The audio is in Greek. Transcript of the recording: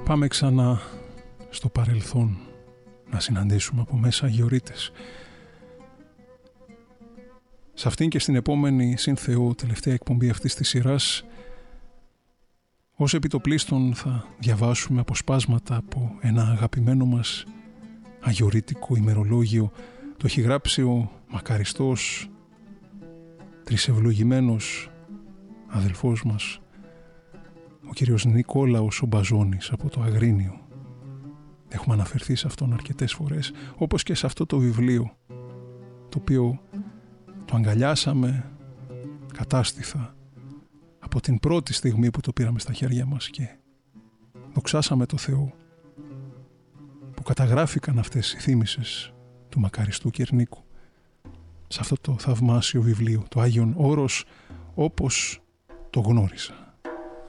Πάμε ξανά στο παρελθόν να συναντήσουμε από μέσα αγιορείτες. Σε αυτήν και στην επόμενη συν Θεού τελευταία εκπομπή αυτής της σειράς, ως επιτοπλίστων θα διαβάσουμε αποσπάσματα από ένα αγαπημένο μας αγιορείτικο ημερολόγιο. Το έχει γράψει ο μακαριστός, τρισευλογημένος αδελφός μας, ο κύριος Νικόλαος ο Μπαζώνης από το Αγρίνιο. Έχουμε αναφερθεί σε αυτόν αρκετές φορές, όπως και σε αυτό το βιβλίο, το οποίο το αγκαλιάσαμε κατάστηθα από την πρώτη στιγμή που το πήραμε στα χέρια μας και δοξάσαμε το Θεό που καταγράφηκαν αυτές οι θύμησες του μακαριστού Κερνίκου σε αυτό το θαυμάσιο βιβλίο, το Άγιον Όρος όπως το γνώρισα.